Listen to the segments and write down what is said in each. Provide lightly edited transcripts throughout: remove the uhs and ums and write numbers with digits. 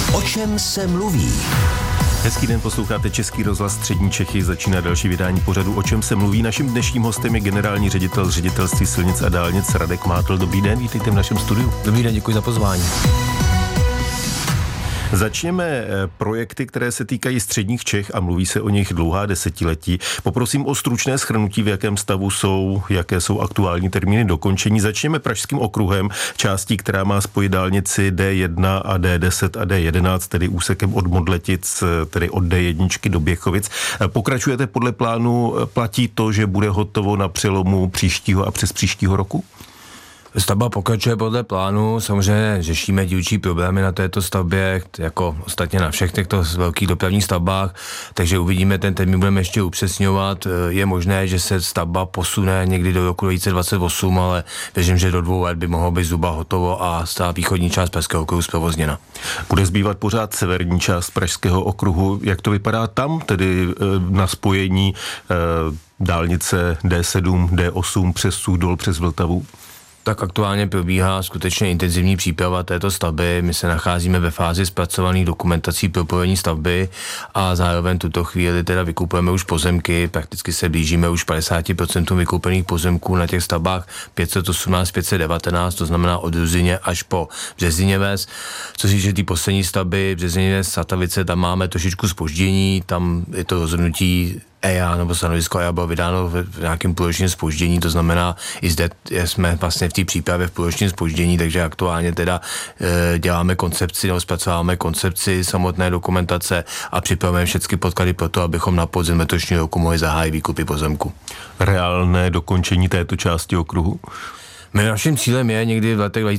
O čem se mluví? Hezký den, posloucháte Český rozhlas Střední Čechy, začíná další vydání pořadu O čem se mluví. Naším dnešním hostem je generální ředitel Ředitelství silnic a dálnic Radek Mátl. Dobrý den, vítejte v našem studiu. Dobrý den, děkuji za pozvání. Začněme projekty, které se týkají středních Čech a mluví se o nich dlouhá desetiletí. Poprosím o stručné shrnutí, v jakém stavu jsou, jaké jsou aktuální termíny dokončení. Začněme Pražským okruhem, částí, která má spojit dálnici D1 a D10 a D11, tedy úsekem od Modletic, tedy od D1 do Běchovic. Pokračujete podle plánu, platí to, že bude hotovo na přelomu příštího a přes příštího roku? Stavba pokračuje podle plánu, samozřejmě řešíme dílčí problémy na této stavbě, jako ostatně na všech těchto velkých dopravních stavbách, takže uvidíme, ten termín budeme ještě upřesňovat. Je možné, že se stavba posune někdy do roku 2028, ale věřím, že do 2 let by mohlo být zhruba hotovo a ta východní část Pražského okruhu zprovozněna. Bude zbývat pořád severní část Pražského okruhu. Jak to vypadá tam, tedy na spojení dálnice D7, D8 přes Suchdol, přes Vltavu? Tak aktuálně probíhá skutečně intenzivní příprava této stavby. My se nacházíme ve fázi zpracovaných dokumentací pro provedení stavby a zároveň tuto chvíli teda vykupujeme už pozemky, prakticky se blížíme už 50% vykoupených pozemků na těch stavbách 518, 519, to znamená od Ruzyně až po Březiněves. Co se týče té poslední stavby Březiněves, Satavice, tam máme trošičku zpoždění, tam je to rozhodnutí EIA nebo stanovisko EIA bylo vydáno v nějakém půlročním zpoždění, to znamená, i zde jsme vlastně v té přípravě v půlročním zpoždění, takže aktuálně teda děláme koncepci nebo zpracováváme koncepci samotné dokumentace a připravujeme všechny podklady pro to, abychom na podzim letošního roku mohli zahájit výkupy pozemku. Reálné dokončení této části okruhu? Naším cílem je někdy v letech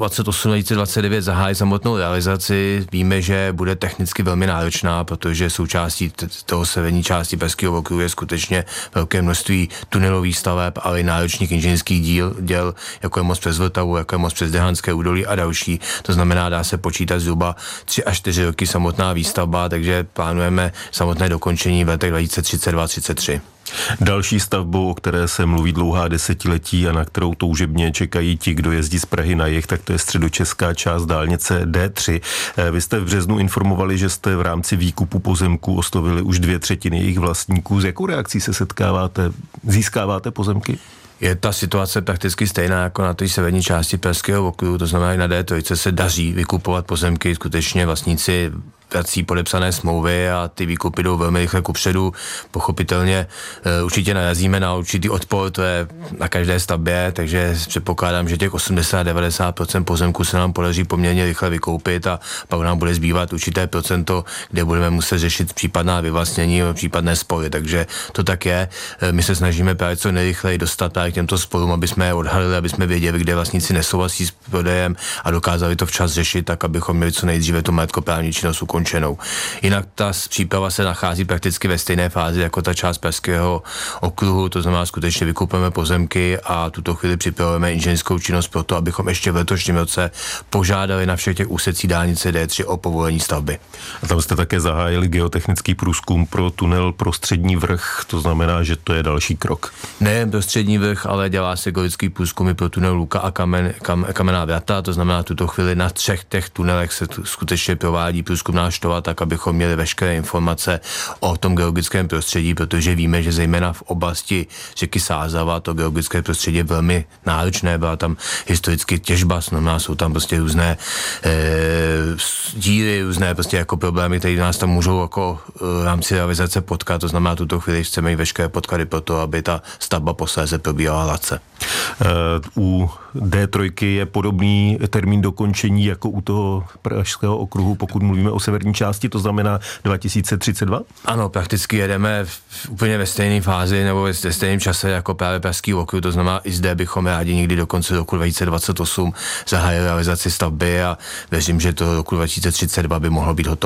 2028-2029 zahájit samotnou realizaci. Víme, že bude technicky velmi náročná, protože součástí toho severní části Pražského okruhu je skutečně velké množství tunelových staveb, ale i náročných inženýrských děl, jako je most přes Vltavu, jako je most přes Dehanské údolí a další. To znamená, dá se počítat zhruba 3 až 4 roky samotná výstavba, takže plánujeme samotné dokončení v letech 2032-33. Další stavbou, o které se mluví dlouhá desetiletí a na kterou toužebně čekají ti, kdo jezdí z Prahy na jih, tak to je středočeská část dálnice D3. Vy jste v březnu informovali, že jste v rámci výkupu pozemků oslovili už 2/3 jejich vlastníků. S jakou reakcí se setkáváte? Získáváte pozemky? Je ta situace prakticky stejná jako na té severní části Pražského okruhu, to znamená, i na D3 se daří vykupovat pozemky, skutečně vlastníci prací podepsané smlouvy a ty výkupy jdou velmi rychle kupředu. Pochopitelně určitě narazíme na určitý odpor, to je na každé stavbě, takže předpokládám, že těch 80-90% pozemků se nám podaří poměrně rychle vykoupit a pak nám bude zbývat určité procento, kde budeme muset řešit případná vyvlastnění nebo případné spory, takže to tak je. My se snažíme právě co nejrychleji dostat právě k těmto sporům, aby jsme je odhalili, aby jsme věděli, kde vlastníci nesouhlasí s prodejem a dokázali to včas řešit, tak abychom měli co nejdříve tu majetkoprávní činnost ukončenou. Jinak ta příprava se nachází prakticky ve stejné fázi jako ta část Pražského okruhu, to znamená, skutečně vykupujeme pozemky a tuto chvíli připravujeme inženýrskou činnost pro to, abychom ještě v letošním roce požádali na všech těch úsecích dálnice D3 o povolení stavby. A tam jste také zahájili geotechnický průzkum pro tunel pro Střední vrch, to znamená, že to je další krok. Ne pro Střední vrch, ale dělá se geologický průzkumy pro tunel Luka a Kamenná Vrata, to znamená, tuto chvíli na 3 těch tunelech se skutečně provádí průzkumná štova, tak abychom měli veškeré informace o tom geologickém prostředí, protože víme, že zejména v oblasti řeky Sázava to geologické prostředí je velmi náročné, byla tam historicky těžba, znamená, jsou tam prostě různé díry, různé prostě jako problémy, které nás tam můžou jako v rámci realizace potkat, to znamená, tuto chvíli chceme mít veškeré podklady pro to, aby ta stavba posléze probíhala hladce. U D3 je podobný termín dokončení jako u toho Pražského okruhu, pokud mluvíme o severní části, to znamená 2032? Ano, prakticky jedeme úplně ve stejné fázi nebo ve stejném čase jako právě Pražský okruh, to znamená, i zde bychom rádi někdy do konce roku 2028 zahájili realizaci stavby a věřím, že to roku 2032 by mohlo být hotovo.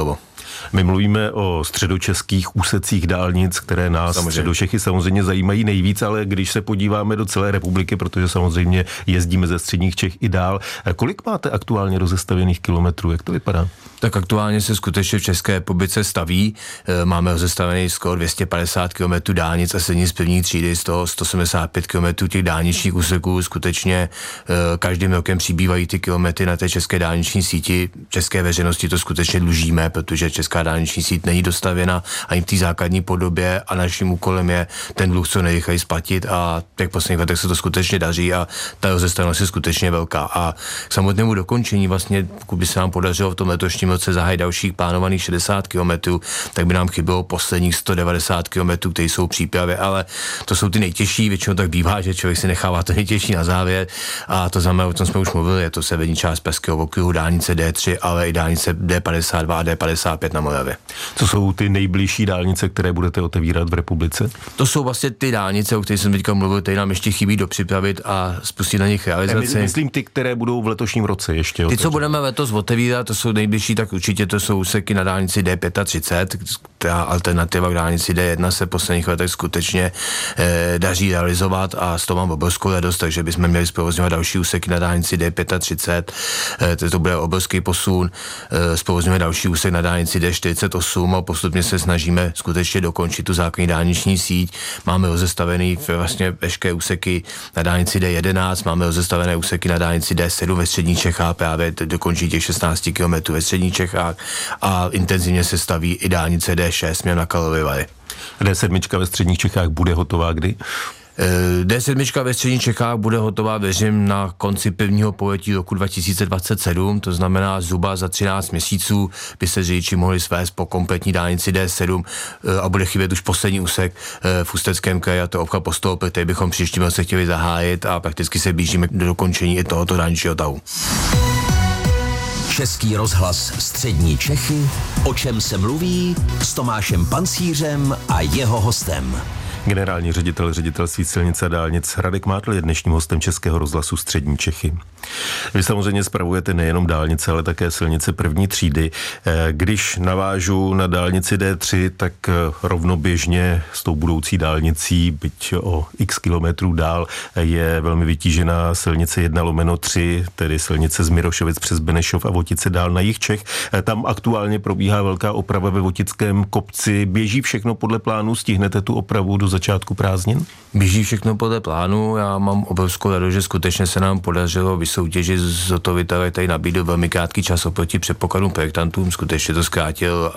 My mluvíme o středočeských úsecích dálnic, které nás Středočechy samozřejmě zajímají nejvíc, ale když se podíváme do celé republiky, protože samozřejmě jezdíme ze středních Čech i dál, kolik máte aktuálně rozestavěných kilometrů? Jak to vypadá? Tak aktuálně se skutečně v České republice staví. Máme rozestavený skoro 250 km dálnic a silnic první třídy, z toho 175 km těch dálničních úseků. Skutečně každým rokem přibývají ty kilometry na té české dálniční síti. České veřejnosti to skutečně dlužíme, protože česká dálniční síť není dostavěna ani v té základní podobě a naším úkolem je ten dluh co nejrychleji splatit a v těch posledních letech se to skutečně daří a ta rozestavenost je skutečně velká. A k samotnému dokončení vlastně, pokud by se nám podařilo v tom letošním roce zahájit dalších plánovaných 60 km, tak by nám chybělo posledních 190 km, které jsou v přípravě, ale to jsou ty nejtěžší, většinou tak bývá, že člověk si nechává to nejtěžší na závěr a to znamená, o tom jsme už mluvili, je to severní část Pražského okruhu, dálnice D3, ale i dálnice D52 a D55 na Moravě. Co jsou ty nejbližší dálnice, které budete otevírat v republice? To jsou vlastně ty dálnice, o kterých jsem teďka mluvil, které nám ještě chybí dopřipravit a spustit na nich realizaci. Myslím ty, které budou v letošním roce ještě. Ty, co budeme letos otevírat, to jsou nejbližší, tak určitě to jsou úseky na dálnici D35, ta alternativa k dálnici D1 se v posledních letech skutečně daří realizovat a z toho mám obrovskou radost, takže bychom měli zprovozňovat další úseky na dálnici D35, to bude obrovský posun, zprovozňujeme další úsek na dálnici D48 a postupně se snažíme skutečně dokončit tu základní dálniční síť. Máme rozestavený vlastně veškeré úseky na dálnici D11, máme rozestavené úseky na dálnici D7 ve středních Čechách, právě dokončí těch 16 km ve středních Čechách a intenzivně se staví i dálnice D6 směrem na Karlovy Vary. D7 ve středních Čechách bude hotová kdy? D7 ve středních Čechách bude hotová, věřím, na konci prvního pololetí roku 2027, to znamená zhruba za 13 měsíců by se řidiči mohli svést po kompletní dálnici D7 a bude chybět už poslední úsek v Ústeckém kraji a to obchvat Postolopy, který bychom příštím roce chtěli zahájit a prakticky se blížíme do dokončení i tohoto dálničního tahu. Český rozhlas Střední Čechy, o čem se mluví s Tomášem Pancířem a jeho hostem. Generální ředitel Ředitelství silnic a dálnic Radek Mátl je dnešním hostem Českého rozhlasu Střední Čechy. Vy samozřejmě spravujete nejenom dálnice, ale také silnice první třídy. Když navážu na dálnici D3, tak rovnoběžně s tou budoucí dálnicí, byť o x kilometrů dál, je velmi vytížená silnice 1/3, tedy silnice z Mirošovic přes Benešov a Votice dál na jih Čech. Tam aktuálně probíhá velká oprava ve Votickém kopci. Běží všechno podle plánu? Stihnete tu opravu do začátku prázdnin? Běží všechno podle plánu. Já mám obrovskou radost, že skutečně se nám podařilo vysoutěžit zhotovitele, který nabídl velmi krátký čas oproti předpokladům projektantům. Skutečně to zkrátil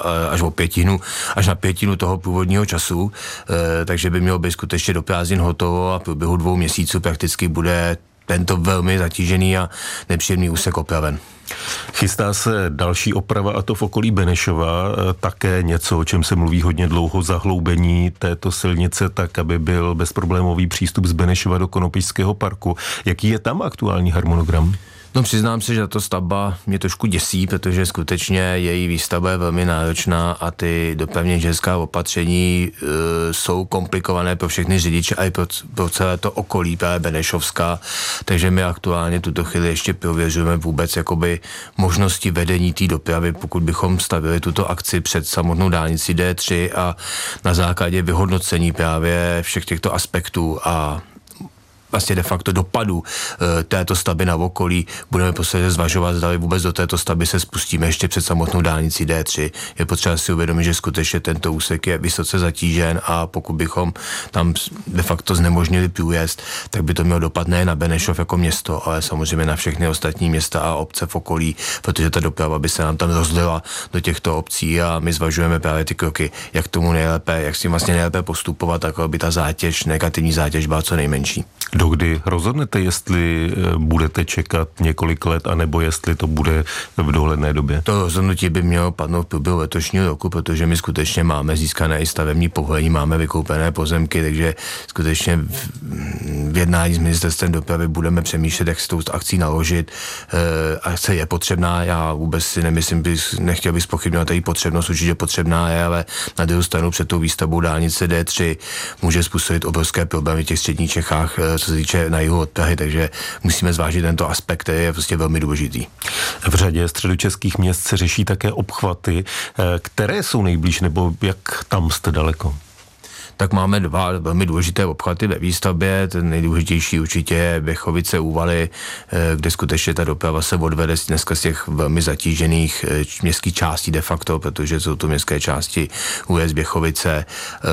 až na pětinu toho původního času, takže by mělo být skutečně do prázdnin hotovo a v průběhu 2 měsíců prakticky bude tento velmi zatížený a nepříjemný úsek opraven. Chystá se další oprava, a to v okolí Benešova, také něco, o čem se mluví hodně dlouho, zahloubení této silnice tak, aby byl bezproblémový přístup z Benešova do Konopišského parku. Jaký je tam aktuální harmonogram? No, přiznám se, že tato stavba mě trošku děsí, protože skutečně její výstavba je velmi náročná a ty dopravně inženýrská opatření jsou komplikované pro všechny řidiče a i pro celé to okolí právě Benešovská, takže my aktuálně tuto chvíli ještě prověřujeme vůbec jakoby možnosti vedení té dopravy, pokud bychom stavili tuto akci před samotnou dálnici D3 a na základě vyhodnocení právě všech těchto aspektů a vlastně de facto dopadu této stavby na okolí budeme posledně zvažovat, zda vůbec do této stavby se spustíme ještě před samotnou dálnicí D3. Je potřeba si uvědomit, že skutečně tento úsek je vysoce zatížen a pokud bychom tam de facto znemožnili průjezd, tak by to mělo dopad nejen na Benešov jako město, ale samozřejmě na všechny ostatní města a obce v okolí, protože ta doprava by se nám tam rozlila do těchto obcí a my zvažujeme právě ty kroky, jak tomu nejlépe, jak si vlastně nejlépe postupovat, tak aby ta zátěž, negativní zátěž byla co nejmenší. Dokdy rozhodnete, jestli budete čekat několik let, anebo jestli to bude v dohledné době? To rozhodnutí by mělo padnout v průběhu letošního roku, protože my skutečně máme získané i stavební povolení, máme vykoupené pozemky, takže skutečně v jednání s ministerstvem dopravy budeme přemýšlet, jak s tou akcí naložit. Akce je potřebná, já vůbec si nemyslím, nechtěl bych zpochybňovat její potřebnost, určitě potřebná je, ale na druhou stranu před tou výstavbou dálnice D3 může způsobit obrovské problémy v těch středních Čechách, co se týče na jihu od Prahy, takže musíme zvážit tento aspekt, který je prostě velmi důležitý. V řadě středočeských měst se řeší také obchvaty. Které jsou nejblíž, nebo jak tam jste daleko? Tak máme dva velmi důležité obchvaty ve výstavbě. Ten nejdůležitější určitě je Běchovice, Úvaly, kde skutečně ta doprava se odvede dneska z těch velmi zatížených městských částí de facto, protože jsou to městské části Újezd, Běchovice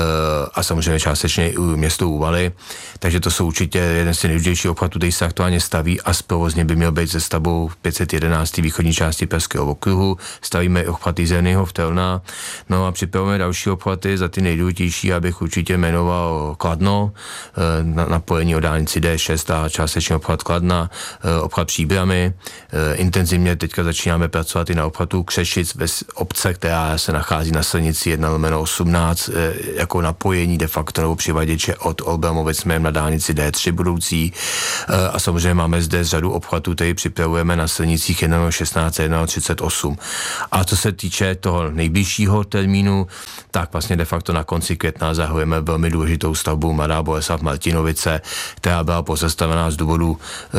a samozřejmě částečně i město Úvaly. Takže to jsou určitě jeden z těch nejdůležitějších obchvatů, který se aktuálně staví a zprovozně by měl být se stavbou 511. východní části Pražského okruhu. Stavíme obchvat Jízerného v Telná. No a připravujeme další obchvaty za ty nejdůležitější, abych určitě jmenoval Kladno, napojení o dálnici D6 a částečně obchvat Kladna, obchvat Příbramy. Intenzivně teďka začínáme pracovat i na obchvatu Křešic, obce, která se nachází na silnici 1/18, jako napojení de facto nebo přivaděče od Olbramovic směrem na dálnici D3 budoucí. A samozřejmě máme zde řadu obchvatů, který připravujeme na silnicích 1/16 a 1/38. A co se týče toho nejbližšího termínu, tak vlastně de facto na konci května zahajujeme velmi důležitou stavbu Mladá Boleslav Martinovice, která byla pozastavená z důvodu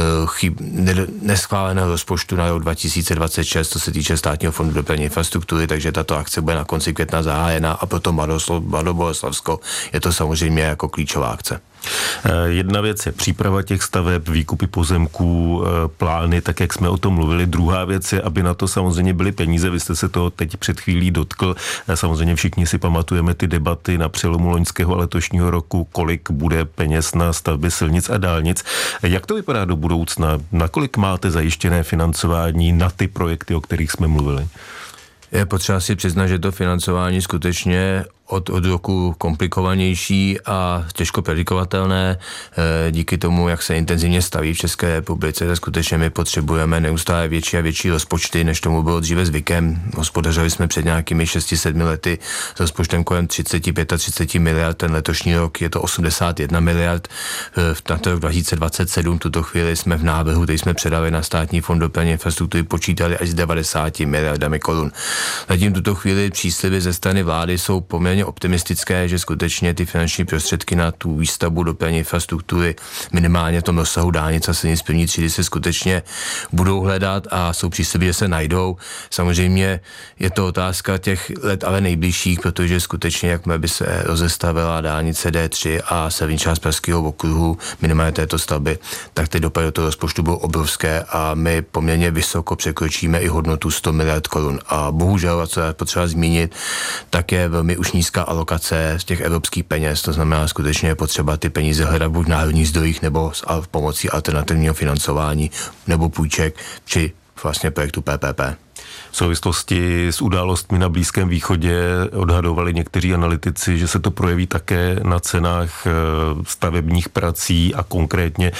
neschváleného rozpočtu na rok 2026, co se týče Státního fondu dopravní infrastruktury, takže tato akce bude na konci května zahájena a proto Mladoboleslavsko je to samozřejmě jako klíčová akce. Jedna věc je příprava těch staveb, výkupy pozemků, plány, tak jak jsme o tom mluvili. Druhá věc je, aby na to samozřejmě byly peníze. Vy jste se toho teď před chvílí dotkl. Samozřejmě všichni si pamatujeme ty debaty na přelomu loňského a letošního roku, kolik bude peněz na stavby silnic a dálnic. Jak to vypadá do budoucna? Nakolik máte zajištěné financování na ty projekty, o kterých jsme mluvili? Je potřeba si přiznat, že to financování skutečně od roku komplikovanější a těžko predikovatelné. Díky tomu, jak se intenzivně staví v České republice, tak skutečně my potřebujeme neustále větší a větší rozpočty, než tomu bylo dříve zvykem. Hospodařili jsme před nějakými 6-7 lety s rozpočtem kolem 30-35 miliard. Ten letošní rok je to 81 miliard. Na to rok 2027 tuto chvíli jsme v návrhu, který jsme předali na Státní fond dopravní infrastruktury, počítali až s 90 miliardami korun. Zatím tuto chvíli přísliby ze strany vlády jsou poměrně optimistické, že skutečně ty finanční prostředky na tu výstavbu dopravní infrastruktury minimálně v tom rozsahu dálnic a silnic první třídy se skutečně budou hledat a jsou přísliby, že se najdou. Samozřejmě je to otázka těch let ale nejbližších, protože skutečně jakmile by se rozestavila dálnice D3 a severní část Pražského okruhu minimálně této stavby, tak ty dopady do toho rozpočtu budou obrovské a my poměrně vysoko překročíme i hodnotu 100 miliard korun. A bohužel, co je potřeba zmínit, tak je velmi už nízká alokace z těch evropských peněz, to znamená skutečně je potřeba ty peníze hledat buď v národních zdrojích nebo s pomocí alternativního financování nebo půjček či vlastně projektu PPP. V souvislosti s událostmi na Blízkém východě odhadovali někteří analytici, že se to projeví také na cenách stavebních prací a konkrétně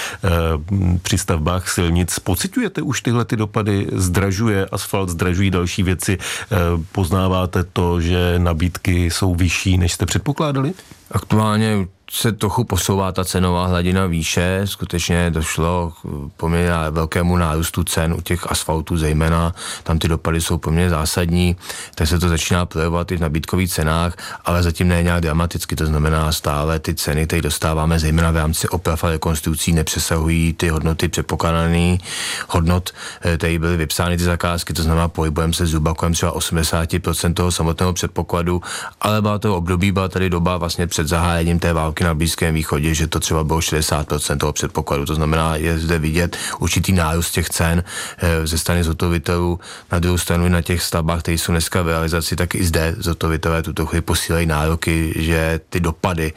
při stavbách silnic. Pociťujete už tyhle ty dopady? Zdražuje asfalt, zdražují další věci? Poznáváte to, že nabídky jsou vyšší, než jste předpokládali? Aktuálně se trochu posouvá ta cenová hladina výše, skutečně došlo k poměrně velkému nárůstu cen u těch asfaltů zejména, tam ty dopady jsou poměrně zásadní, tak se to začíná projevovat i v nabídkových cenách, ale zatím ne nějak dramaticky, to znamená stále ty ceny, které dostáváme zejména v rámci oprav a rekonstrukcí, nepřesahují ty hodnoty předpokládaný hodnot, které byly vypsány ty zakázky, to znamená pohybujeme se zhruba kolem třeba 80% toho samotného předpokladu, ale byla to období, byla tady doba vlastně před zahájením té války na Blízkém východě, že to třeba bylo 60% toho předpokladu. To znamená, je zde vidět určitý nárůst těch cen ze strany zhotovitelů. Na druhou stranu na těch stavbách, které jsou dneska v realizaci, tak i zde zhotovitelé tuto chvíli posílají nároky, že ty dopady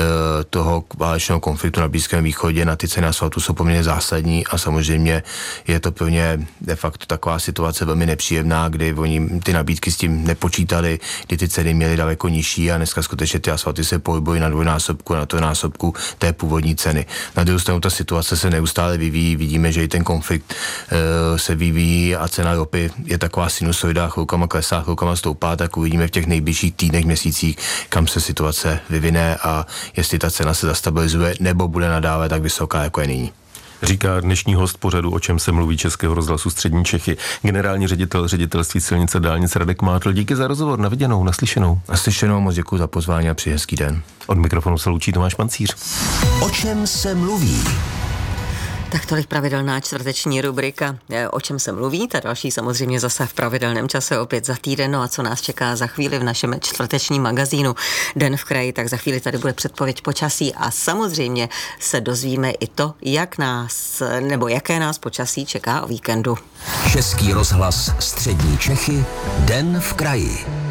toho válečného konfliktu na Blízkém východě na ty ceny asfaltu jsou poměrně zásadní a samozřejmě je to pro ně de facto taková situace velmi nepříjemná, kdy oni ty nabídky s tím nepočítali, kdy ty ceny měly daleko nižší a dneska skutečně ty asfalty se pohybují na dvojnásobku, na trojnásobku té původní ceny. Na druhou stranu ta situace se neustále vyvíjí, vidíme, že i ten konflikt se vyvíjí a cena ropy je taková sinusoida, chvilkama klesá, chvilkama stoupá, tak uvidíme v těch nejbližších týdnech, měsících, kam se situace vyvine a jestli ta cena se zastabilizuje nebo bude nadále tak vysoká, jako je nyní. Říká dnešní host pořadu, o čem se mluví, Českého rozhlasu Střední Čechy, generální ředitel Ředitelství silnic a dálnic Radek Mátl. Díky za rozhovor, na viděnou, naslyšenou. Naslyšenou, moc děkuji za pozvání a přeji hezký den. Od mikrofonu se loučí Tomáš Pancíř. O čem se mluví? Tak tolik pravidelná čtvrteční rubrika O čem se mluví, ta další samozřejmě zase v pravidelném čase opět za týden. No a co nás čeká za chvíli v našem čtvrtečním magazínu Den v kraji, tak za chvíli tady bude předpověď počasí a samozřejmě se dozvíme i to, jaké nás počasí čeká o víkendu. Český rozhlas Střední Čechy, Den v kraji.